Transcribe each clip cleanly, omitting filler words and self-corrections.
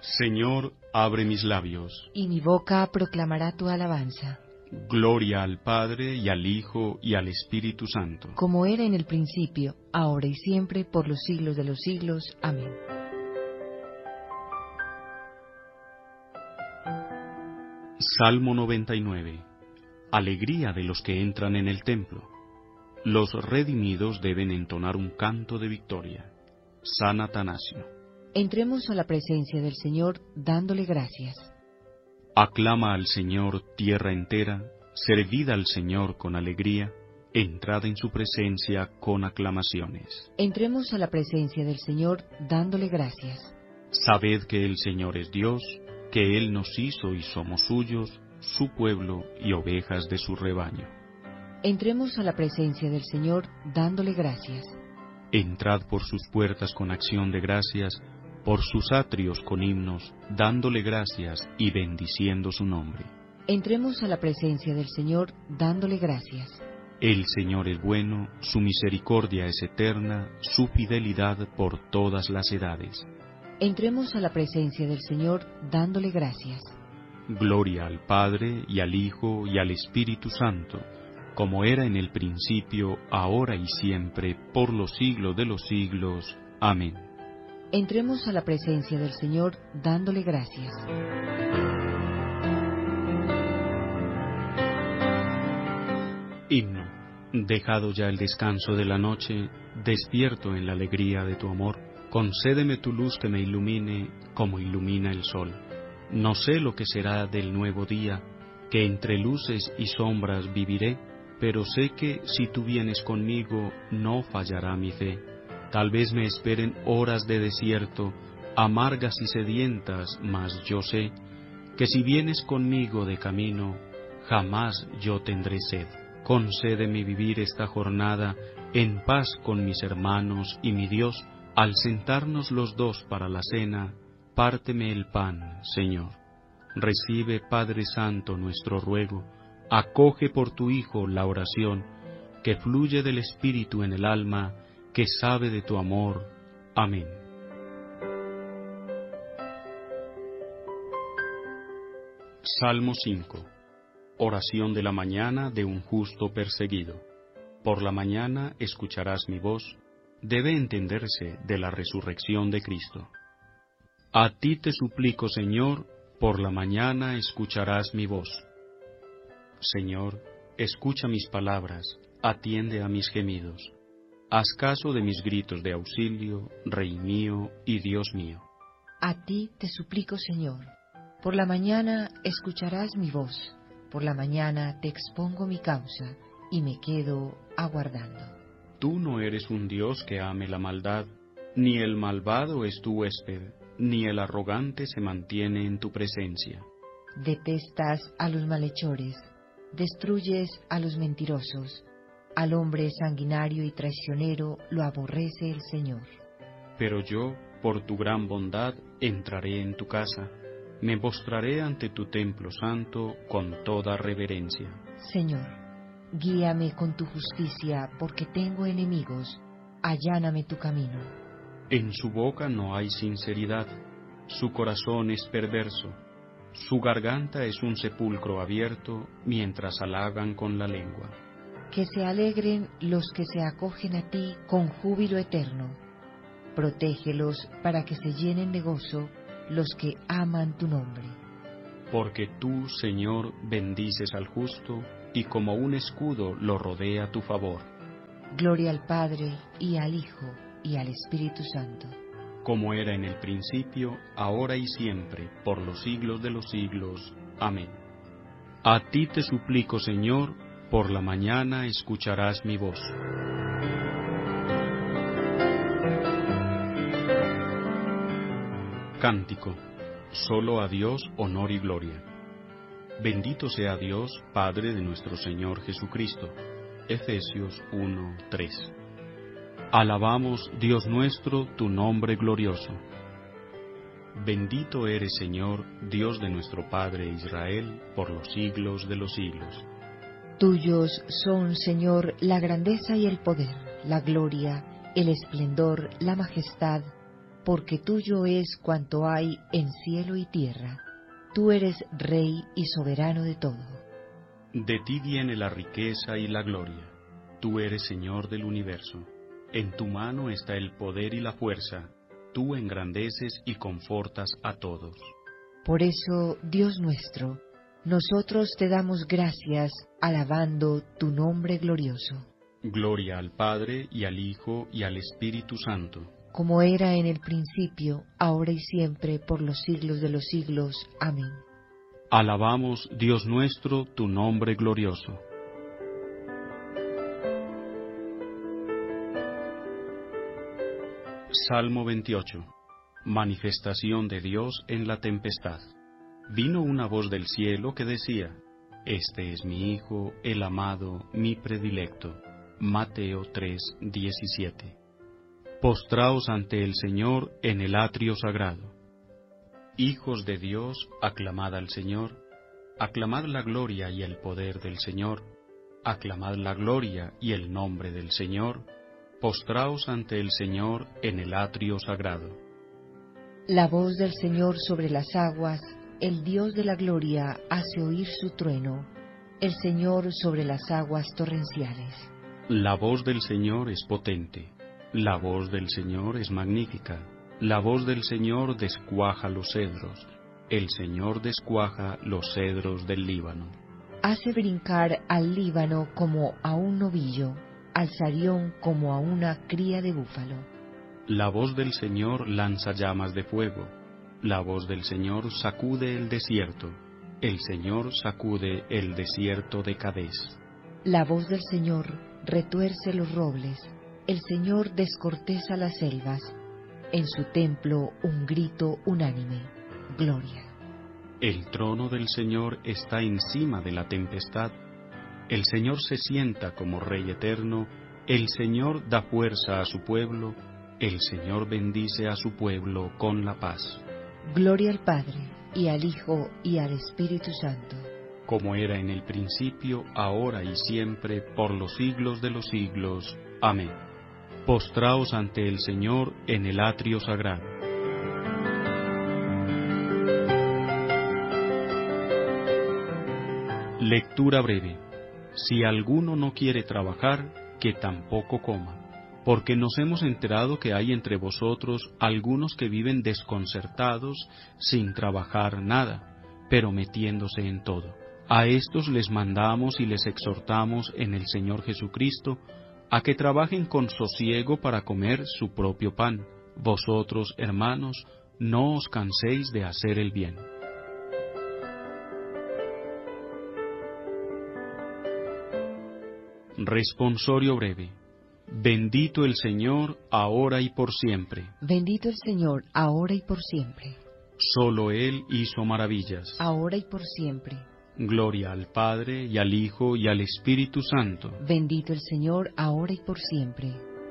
Señor, abre mis labios. Y mi boca proclamará tu alabanza. Gloria al Padre, y al Hijo, y al Espíritu Santo. Como era en el principio, ahora y siempre, por los siglos de los siglos. Amén. Salmo 99. Alegría de los que entran en el templo. Los redimidos deben entonar un canto de victoria. San Atanasio. Entremos a la presencia del Señor dándole gracias. Aclama al Señor tierra entera, servid al Señor con alegría, entrad en su presencia con aclamaciones. Entremos a la presencia del Señor dándole gracias. Sabed que el Señor es Dios, que Él nos hizo y somos suyos, su pueblo y ovejas de su rebaño. Entremos a la presencia del Señor dándole gracias. Entrad por sus puertas con acción de gracias, por sus atrios con himnos, dándole gracias y bendiciendo su nombre. Entremos a la presencia del Señor dándole gracias. El Señor es bueno, su misericordia es eterna, su fidelidad por todas las edades. Entremos a la presencia del Señor dándole gracias. Gloria al Padre, y al Hijo, y al Espíritu Santo, como era en el principio, ahora y siempre, por los siglos de los siglos. Amén. Entremos a la presencia del Señor dándole gracias. Himno. Dejado ya el descanso de la noche, despierto en la alegría de tu amor, concédeme tu luz que me ilumine como ilumina el sol. No sé lo que será del nuevo día, que entre luces y sombras viviré, pero sé que si tú vienes conmigo no fallará mi fe. Tal vez me esperen horas de desierto, amargas y sedientas, mas yo sé que si vienes conmigo de camino, jamás yo tendré sed. Concédeme vivir esta jornada en paz con mis hermanos y mi Dios. Al sentarnos los dos para la cena, párteme el pan, Señor. Recibe, Padre Santo, nuestro ruego. Acoge por tu Hijo la oración, que fluye del Espíritu en el alma, que sabe de tu amor. Amén. Salmo 5. Oración de la mañana de un justo perseguido. Por la mañana escucharás mi voz, debe entenderse de la resurrección de Cristo. A ti te suplico, Señor, por la mañana escucharás mi voz. Señor, escucha mis palabras, atiende a mis gemidos. Haz caso de mis gritos de auxilio, Rey mío y Dios mío. A ti te suplico, Señor. Por la mañana escucharás mi voz. Por la mañana te expongo mi causa y me quedo aguardando. Tú no eres un Dios que ame la maldad, ni el malvado es tu huésped, ni el arrogante se mantiene en tu presencia. Detestas a los malhechores, destruyes a los mentirosos. Al hombre sanguinario y traicionero lo aborrece el Señor. Pero yo, por tu gran bondad, entraré en tu casa, me postraré ante tu templo santo con toda reverencia. Señor, guíame con tu justicia, porque tengo enemigos, alláname tu camino. En su boca no hay sinceridad, su corazón es perverso, su garganta es un sepulcro abierto, mientras halagan con la lengua. Que se alegren los que se acogen a ti con júbilo eterno. Protégelos para que se llenen de gozo los que aman tu nombre. Porque tú, Señor, bendices al justo, y como un escudo lo rodea tu favor. Gloria al Padre, y al Hijo, y al Espíritu Santo. Como era en el principio, ahora y siempre, por los siglos de los siglos. Amén. A ti te suplico, Señor, por la mañana escucharás mi voz. Cántico. Solo a Dios honor y gloria. Bendito sea Dios, Padre de nuestro Señor Jesucristo. Efesios 1:3. Alabamos, Dios nuestro, tu nombre glorioso. Bendito eres, Señor, Dios de nuestro Padre Israel, por los siglos de los siglos. Tuyos son, Señor, la grandeza y el poder, la gloria, el esplendor, la majestad, porque tuyo es cuanto hay en cielo y tierra. Tú eres Rey y soberano de todo. De ti viene la riqueza y la gloria. Tú eres Señor del universo. En tu mano está el poder y la fuerza. Tú engrandeces y confortas a todos. Por eso, Dios nuestro, nosotros te damos gracias, alabando tu nombre glorioso. Gloria al Padre, y al Hijo, y al Espíritu Santo. Como era en el principio, ahora y siempre, por los siglos de los siglos. Amén. Alabamos, Dios nuestro, tu nombre glorioso. Salmo 28. Manifestación de Dios en la tempestad. Vino una voz del cielo que decía: Este es mi Hijo, el amado, mi predilecto. Mateo 3:17. Postraos ante el Señor en el atrio sagrado. Hijos de Dios, aclamad al Señor, aclamad la gloria y el poder del Señor, aclamad la gloria y el nombre del Señor, postraos ante el Señor en el atrio sagrado. La voz del Señor sobre las aguas, el Dios de la gloria hace oír su trueno, el Señor sobre las aguas torrenciales. La voz del Señor es potente, la voz del Señor es magnífica, la voz del Señor descuaja los cedros, el Señor descuaja los cedros del Líbano. Hace brincar al Líbano como a un novillo, al Sarión como a una cría de búfalo. La voz del Señor lanza llamas de fuego, la voz del Señor sacude el desierto, el Señor sacude el desierto de Cadés. La voz del Señor retuerce los robles, el Señor descorteza las selvas, en su templo un grito unánime, gloria. El trono del Señor está encima de la tempestad, el Señor se sienta como Rey eterno, el Señor da fuerza a su pueblo, el Señor bendice a su pueblo con la paz. Gloria al Padre, y al Hijo, y al Espíritu Santo. Como era en el principio, ahora y siempre, por los siglos de los siglos. Amén. Postraos ante el Señor en el atrio sagrado. Lectura breve. Si alguno no quiere trabajar, que tampoco coma, porque nos hemos enterado que hay entre vosotros algunos que viven desconcertados, sin trabajar nada, pero metiéndose en todo. A estos les mandamos y les exhortamos en el Señor Jesucristo a que trabajen con sosiego para comer su propio pan. Vosotros, hermanos, no os canséis de hacer el bien. Responsorio breve. Bendito el Señor, ahora y por siempre. Bendito el Señor, ahora y por siempre. Solo Él hizo maravillas. Ahora y por siempre. Gloria al Padre, y al Hijo, y al Espíritu Santo. Bendito el Señor, ahora y por siempre.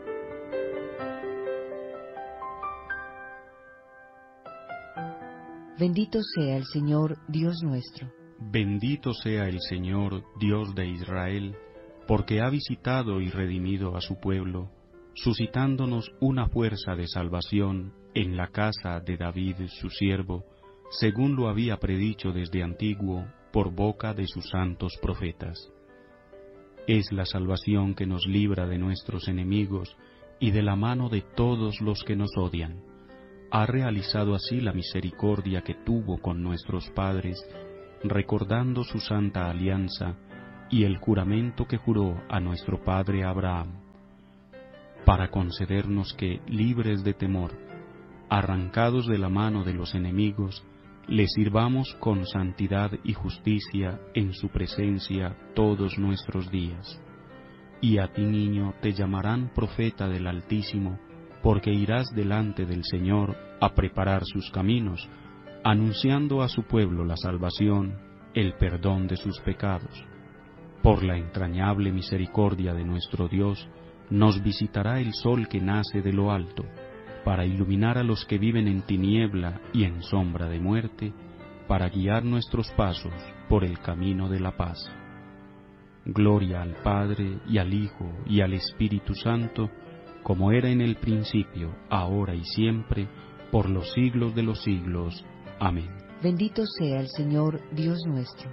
Bendito sea el Señor, Dios nuestro. Bendito sea el Señor, Dios de Israel, porque ha visitado y redimido a su pueblo, suscitándonos una fuerza de salvación en la casa de David su siervo, según lo había predicho desde antiguo por boca de sus santos profetas. Es la salvación que nos libra de nuestros enemigos y de la mano de todos los que nos odian. Ha realizado así la misericordia que tuvo con nuestros padres, recordando su santa alianza y el juramento que juró a nuestro padre Abraham, para concedernos que, libres de temor, arrancados de la mano de los enemigos, le sirvamos con santidad y justicia en su presencia todos nuestros días. Y a ti, niño, te llamarán profeta del Altísimo, porque irás delante del Señor a preparar sus caminos, anunciando a su pueblo la salvación, el perdón de sus pecados. Por la entrañable misericordia de nuestro Dios, nos visitará el sol que nace de lo alto, para iluminar a los que viven en tiniebla y en sombra de muerte, para guiar nuestros pasos por el camino de la paz. Gloria al Padre, y al Hijo, y al Espíritu Santo, como era en el principio, ahora y siempre, por los siglos de los siglos. Amén. Bendito sea el Señor, Dios nuestro.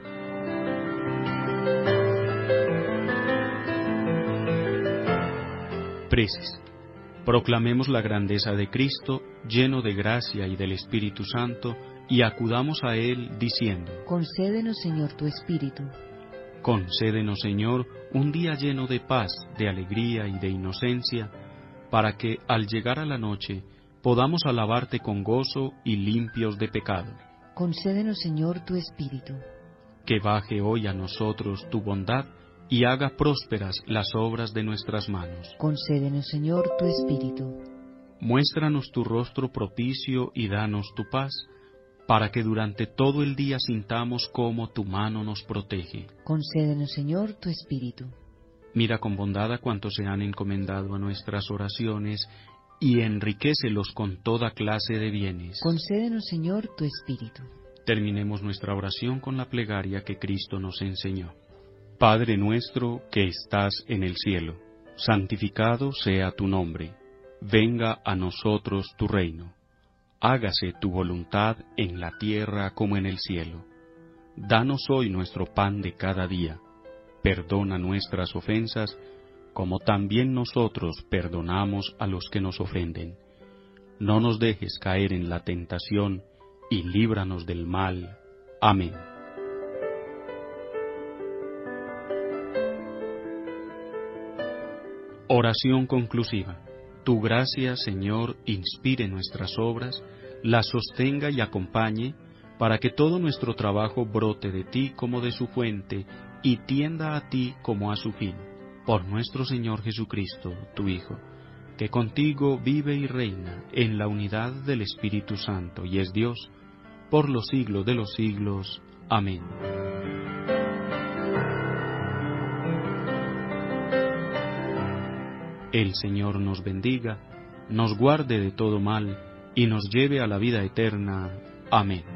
Preces. Proclamemos la grandeza de Cristo, lleno de gracia y del Espíritu Santo, y acudamos a Él diciendo: Concédenos, Señor, tu Espíritu. Concédenos, Señor, un día lleno de paz, de alegría y de inocencia, para que, al llegar a la noche, podamos alabarte con gozo y limpios de pecado. Concédenos, Señor, tu Espíritu. Que baje hoy a nosotros tu bondad y haga prósperas las obras de nuestras manos. Concédenos, Señor, tu Espíritu. Muéstranos tu rostro propicio y danos tu paz, para que durante todo el día sintamos cómo tu mano nos protege. Concédenos, Señor, tu Espíritu. Mira con bondad a cuantos se han encomendado a nuestras oraciones, y enriquécelos con toda clase de bienes. Concédenos, Señor, tu Espíritu. Terminemos nuestra oración con la plegaria que Cristo nos enseñó. Padre nuestro que estás en el cielo, santificado sea tu nombre. Venga a nosotros tu reino. Hágase tu voluntad en la tierra como en el cielo. Danos hoy nuestro pan de cada día. Perdona nuestras ofensas, como también nosotros perdonamos a los que nos ofenden. No nos dejes caer en la tentación, y líbranos del mal. Amén. Oración conclusiva. Tu gracia, Señor, inspire nuestras obras, las sostenga y acompañe, para que todo nuestro trabajo brote de ti como de su fuente, y tienda a ti como a su fin. Por nuestro Señor Jesucristo, tu Hijo, que contigo vive y reina en la unidad del Espíritu Santo, y es Dios, por los siglos de los siglos. Amén. El Señor nos bendiga, nos guarde de todo mal, y nos lleve a la vida eterna. Amén.